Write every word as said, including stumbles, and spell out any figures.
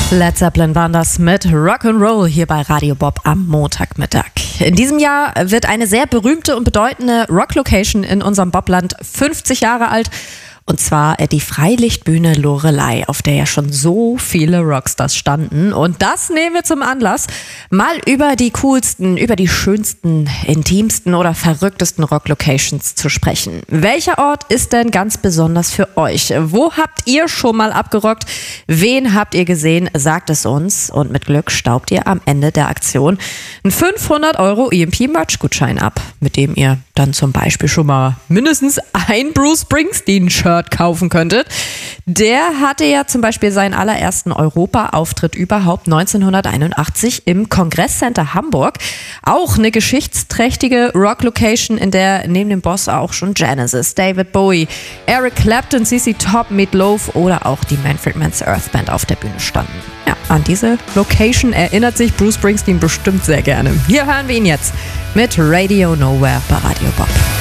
Led Zeppelin waren das mit Rock'n'Roll hier bei Radio Bob am Montagmittag. In diesem Jahr wird eine sehr berühmte und bedeutende Rock-Location in unserem Bobland fünfzig Jahre alt. Und zwar die Freilichtbühne Loreley, auf der ja schon so viele Rockstars standen. Und das nehmen wir zum Anlass, mal über die coolsten, über die schönsten, intimsten oder verrücktesten Rock-Locations zu sprechen. Welcher Ort ist denn ganz besonders für euch? Wo habt ihr schon mal abgerockt? Wen habt ihr gesehen? Sagt es uns. Und mit Glück staubt ihr am Ende der Aktion einen fünfhundert Euro E M P-Merch-Gutschein ab, mit dem ihr dann zum Beispiel schon mal mindestens ein Bruce Springsteen-Shirt kaufen könntet. Der hatte ja zum Beispiel seinen allerersten Europa-Auftritt überhaupt neunzehnhunderteinundachtzig im Kongresscenter Hamburg. Auch eine geschichtsträchtige Rock-Location, in der neben dem Boss auch schon Genesis, David Bowie, Eric Clapton, C C Top, Meat Loaf oder auch die Manfred Mann's Earth Band auf der Bühne standen. Ja, an diese Location erinnert sich Bruce Springsteen bestimmt sehr gerne. Hier hören wir ihn jetzt mit Radio Nowhere bei Radio Bob.